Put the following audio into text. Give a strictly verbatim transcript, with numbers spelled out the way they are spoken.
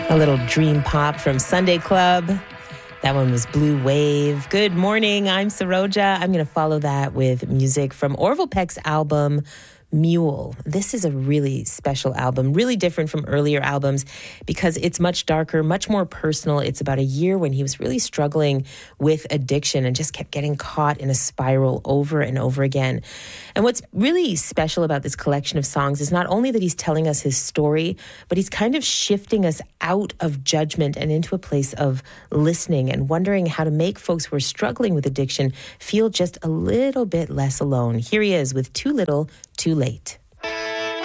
A little dream pop from Sunday Club. That one was Blue Wave. Good morning, I'm Saroja. I'm going to follow that with music from Orville Peck's album, Mule. This is a really special album, really different from earlier albums because it's much darker, much more personal. It's about a year when he was really struggling with addiction and just kept getting caught in a spiral over and over again. And what's really special about this collection of songs is not only that he's telling us his story, but he's kind of shifting us out of judgment and into a place of listening and wondering how to make folks who are struggling with addiction feel just a little bit less alone. Here he is with Too Little, Too Late.